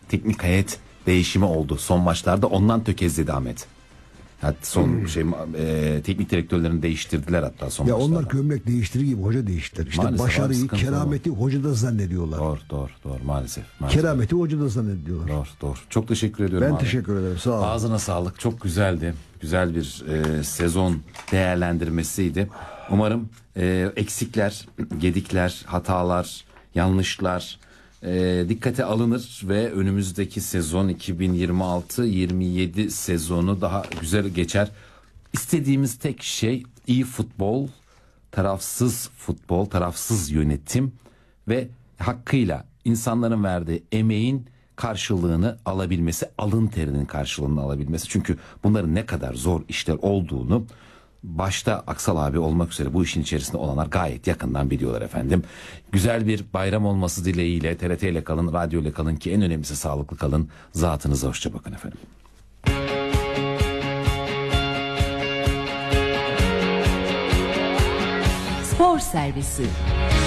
teknik heyet değişimi oldu. Son maçlarda ondan tökezledi Ahmet. Hatta son teknik direktörlerini değiştirdiler hatta son maçlarda. Onlar gömlek değiştirir gibi hoca değiştirir. İşte maalesef başarıyı, kerameti hocada zannediyorlar. Doğru maalesef. Kerameti hocada zannediyorlar. Doğru. Çok teşekkür ediyorum Ben abi. teşekkür ederim. Sağ ol. Ağzına sağlık. Çok güzeldi. Güzel bir sezon değerlendirmesiydi. Umarım eksikler, gedikler, hatalar, yanlışlar dikkate alınır ve önümüzdeki sezon 2026-27 sezonu daha güzel geçer. İstediğimiz tek şey iyi futbol, tarafsız yönetim ve hakkıyla insanların verdiği emeğin karşılığını alabilmesi, alın terinin karşılığını alabilmesi. Çünkü bunların ne kadar zor işler olduğunu başta Aksal abi olmak üzere bu işin içerisinde olanlar gayet yakından biliyorlar efendim. Güzel bir bayram olması dileğiyle TRT ile kalın, radyo ile kalın ki en önemlisi sağlıklı kalın. Zatınıza hoşça bakın efendim. Spor Servisi.